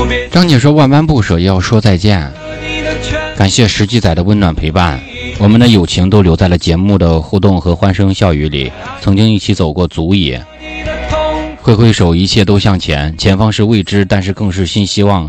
张姐说万般不舍要说再见，感谢10几载的温暖陪伴，我们的友情都留在了节目的互动和欢声笑语里，曾经一起走过足矣，挥挥手一切都向前，前方是未知，但是更是新希望。